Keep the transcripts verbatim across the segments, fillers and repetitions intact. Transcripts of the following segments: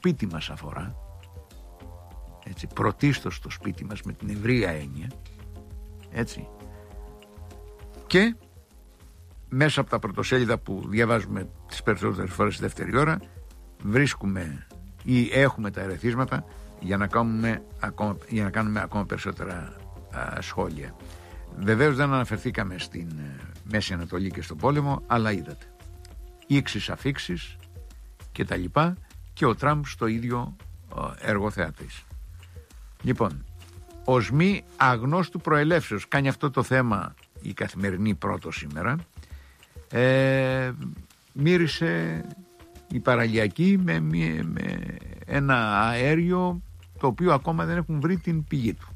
σπίτι μας αφορά, έτσι, πρωτίστως το σπίτι μας με την ευρεία έννοια, έτσι, και μέσα από τα πρωτοσέλιδα που διαβάζουμε τις περισσότερες φορές στη δεύτερη ώρα βρίσκουμε ή έχουμε τα ερεθίσματα για να κάνουμε ακόμα, για να κάνουμε ακόμα περισσότερα α, σχόλια. Βεβαίως δεν αναφερθήκαμε στην ε, Μέση Ανατολή και στον πόλεμο, αλλά είδατε ήξεις αφήξεις και τα λοιπά, και ο Τραμπ στο ίδιο ε, έργο θεατής. Λοιπόν, ως μη αγνώστου προελεύσεως κάνει αυτό το θέμα η Καθημερινή Πρώτο σήμερα. Ε, μύρισε η παραλιακή με, με ένα αέριο το οποίο ακόμα δεν έχουν βρει την πηγή του.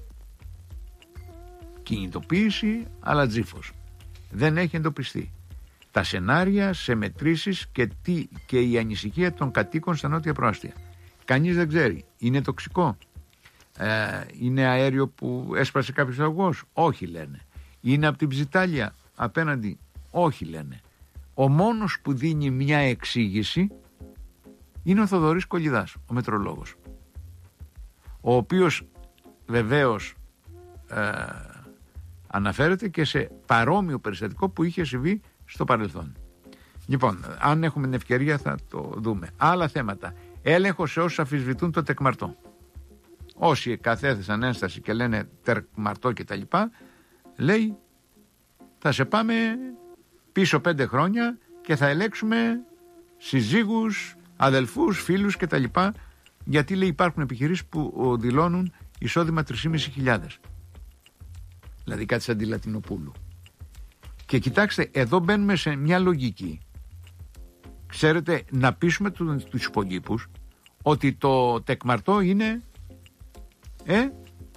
Κινητοποίηση αλλά τζίφος. Δεν έχει εντοπιστεί. Τα σενάρια σε μετρήσεις και, τι, και η ανησυχία των κατοίκων στα νότια προάστια. Κανείς δεν ξέρει. Είναι τοξικό? Ε, είναι αέριο που έσπασε κάποιος αγωγός? Όχι, λένε. Είναι από την Ψιτάλια απέναντι? Όχι, λένε. Ο μόνος που δίνει μια εξήγηση είναι ο Θοδωρής Κολιδάς, ο μετρολόγος, ο οποίος βεβαίως ε, αναφέρεται και σε παρόμοιο περιστατικό που είχε συμβεί στο παρελθόν. Λοιπόν, αν έχουμε την ευκαιρία θα το δούμε. Άλλα θέματα. Έλεγχο σε όσους αμφισβητούν το τεκμαρτό. Όσοι καθέθεσαν ένσταση και λένε τεκμαρτό και τα λοιπά, λέει θα σε πάμε πίσω πέντε χρόνια και θα ελέγξουμε συζύγους, αδελφούς, φίλους και τα λοιπά, γιατί λέει υπάρχουν επιχειρήσεις που δηλώνουν εισόδημα τρεις χιλιάδες πεντακόσιες. Δηλαδή κάτι σαν τη Λατινοπούλου. Και κοιτάξτε, εδώ μπαίνουμε σε μια λογική. Ξέρετε, να πείσουμε τους υπολείπους ότι το τεκμαρτό είναι ε,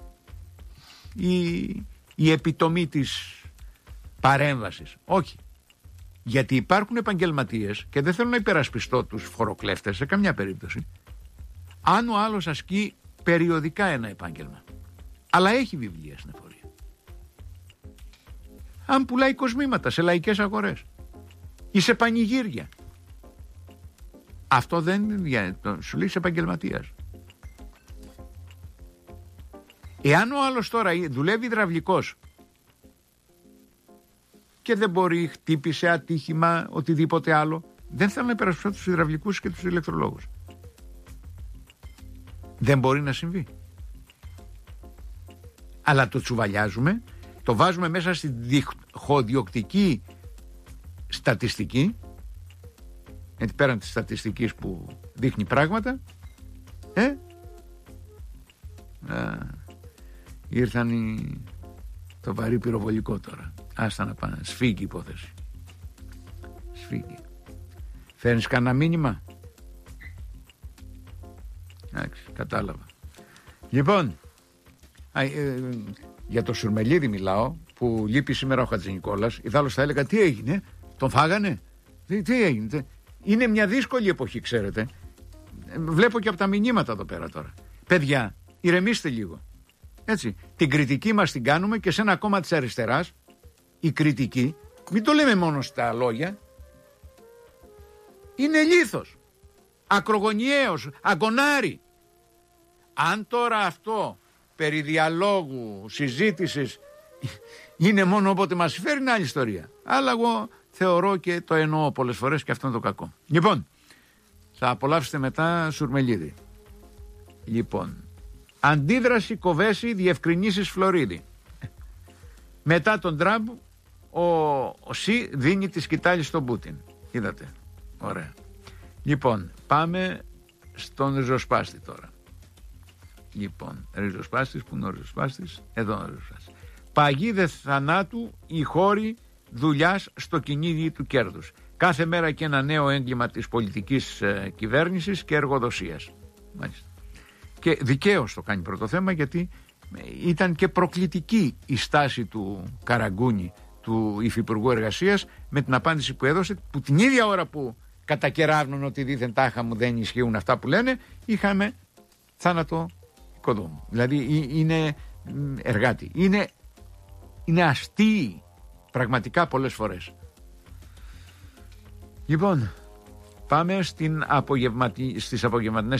η, η επιτομή της παρέμβασης. Όχι. Γιατί υπάρχουν επαγγελματίες, και δεν θέλω να υπερασπιστώ τους φοροκλέφτες σε καμιά περίπτωση, αν ο άλλος ασκεί περιοδικά ένα επάγγελμα, αλλά έχει βιβλία στην εφορία, αν πουλάει κοσμήματα σε λαϊκές αγορές ή σε πανηγύρια, αυτό δεν είναι, σου λέει, επαγγελματίας. Εάν ο άλλος τώρα δουλεύει υδραυλικός και δεν μπορεί, χτύπησε ατύχημα, οτιδήποτε άλλο, δεν θέλω να υπερασπιστώ τους υδραυλικούς και τους ηλεκτρολόγους. Δεν μπορεί να συμβεί. Αλλά το τσουβαλιάζουμε, το βάζουμε μέσα στη διχοδιοκτική στατιστική, γιατί πέραν της στατιστικής που δείχνει πράγματα, ε, α, ήρθαν οι, το βαρύ πυροβολικό τώρα. Άστα να πάνε, σφίγγει η υπόθεση. Σφίγγει. Φέρνεις κανένα μήνυμα? Εντάξει, κατάλαβα. Λοιπόν, α, ε, για το Σουρμελίδη μιλάω, που λείπει σήμερα ο Χατζηνικόλας. Ιδάλλως θα έλεγα τι έγινε, τον φάγανε, τι, τι έγινε. Είναι μια δύσκολη εποχή, ξέρετε. Βλέπω και από τα μηνύματα εδώ πέρα τώρα. Παιδιά, ηρεμήστε λίγο. Έτσι, την κριτική μας την κάνουμε και σε ένα κόμμα της αριστεράς, η κριτική, μην το λέμε μόνο στα λόγια, είναι λίθος, ακρογωνιαίος, αγκονάρι. Αν τώρα αυτό περί διαλόγου, συζήτησης είναι μόνο όποτε μας φέρει, είναι άλλη ιστορία. Αλλά εγώ θεωρώ και το εννοώ πολλές φορές και αυτό είναι το κακό. Λοιπόν, θα απολαύσετε μετά Σουρμελίδη. Λοιπόν, αντίδραση Κοβέση, διευκρινήσεις Φλωρίδη. Μετά τον Τραμπ, ο, ο Σι δίνει τη σκητάλη στον Πούτιν. Είδατε, ωραία. Λοιπόν, πάμε στον ριζοσπάστη τώρα. Λοιπόν, ριζοσπάστης, που είναι ο ριζοσπάστης? Εδώ είναι ο ριζοσπάστης. Παγίδε θανάτου οι χώροι δουλειάς στο κυνήγι του κέρδους. Κάθε μέρα και ένα νέο έγκλημα της πολιτικής ε, κυβέρνησης και εργοδοσίας. Μάλιστα. Και δικαίως το κάνει πρώτο θέμα, γιατί ήταν και προκλητική η στάση του Καραγκούνη, του Υφυπουργού Εργασίας, με την απάντηση που έδωσε, που την ίδια ώρα που κατακεράβνουν ότι δήθεν τάχα μου δεν ισχύουν αυτά που λένε, είχαμε θάνατο οικοδόμου. Δηλαδή είναι εργάτη. Είναι, είναι αστείοι πραγματικά πολλές φορές. Λοιπόν, πάμε στην απογευματι... στις απογευματινές